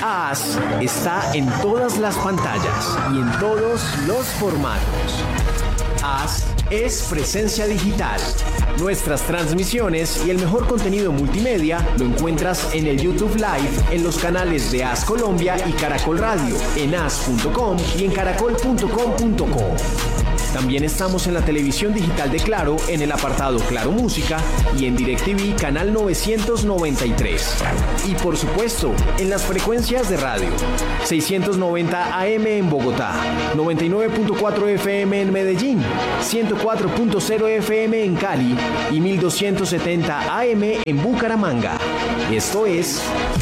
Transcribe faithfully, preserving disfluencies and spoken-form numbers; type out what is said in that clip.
As está en todas las pantallas y en todos los formatos. As es presencia digital. Nuestras transmisiones y el mejor contenido multimedia lo encuentras en el YouTube Live, en los canales de As Colombia y Caracol Radio, en as punto com y en caracol punto com punto co. También estamos en la televisión digital de Claro, en el apartado Claro Música y en DirecTV canal novecientos noventa y tres. Y por supuesto, en las frecuencias de radio, seiscientos noventa A M en Bogotá, noventa y nueve punto cuatro F M en Medellín, ciento cuatro punto cero F M en Cali y mil doscientos setenta A M en Bucaramanga. Esto es